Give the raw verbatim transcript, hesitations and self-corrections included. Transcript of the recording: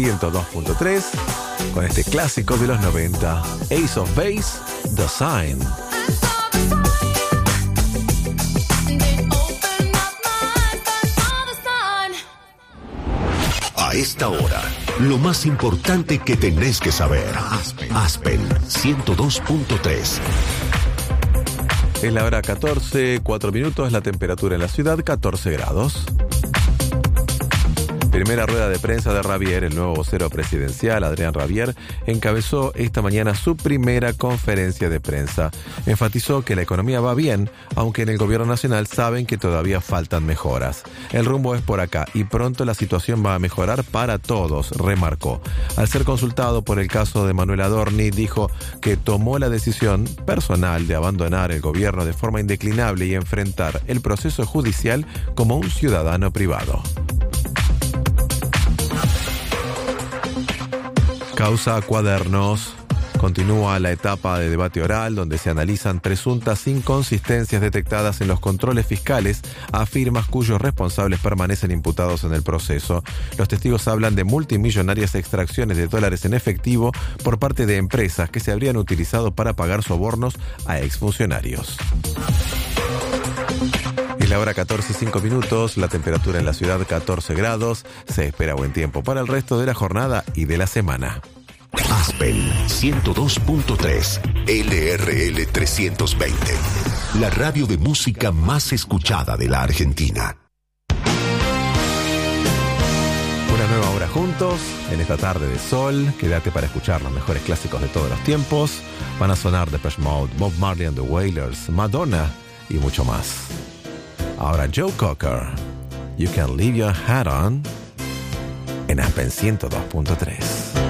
ciento dos punto tres con este clásico de los noventa, Ace of Base, The Sign. A esta hora, lo más importante que tenés que saber. Aspen, Aspen ciento dos punto tres. Es la hora catorce, cuatro minutos, la temperatura en la ciudad catorce grados. Primera rueda de prensa de Rabier, el nuevo vocero presidencial, Adrián Rabier, encabezó esta mañana su primera conferencia de prensa. Enfatizó que la economía va bien, aunque en el gobierno nacional saben que todavía faltan mejoras. El rumbo es por acá y pronto la situación va a mejorar para todos, remarcó. Al ser consultado por el caso de Manuel Adorni, dijo que tomó la decisión personal de abandonar el gobierno de forma indeclinable y enfrentar el proceso judicial como un ciudadano privado. Causa Cuadernos. Continúa la etapa de debate oral donde se analizan presuntas inconsistencias detectadas en los controles fiscales a firmas cuyos responsables permanecen imputados en el proceso. Los testigos hablan de multimillonarias extracciones de dólares en efectivo por parte de empresas que se habrían utilizado para pagar sobornos a exfuncionarios. Es la hora catorce y cinco minutos, la temperatura en la ciudad catorce grados, se espera buen tiempo para el resto de la jornada y de la semana. Aspen ciento dos punto tres, L R L trescientos veinte, la radio de música más escuchada de la Argentina. Una nueva hora juntos, en esta tarde de sol. Quédate para escuchar los mejores clásicos de todos los tiempos. Van a sonar Depeche Mode, Bob Marley and the Wailers, Madonna y mucho más. Ahora Joe Cocker, You Can Leave Your Hat On, en Aspen ciento dos punto tres.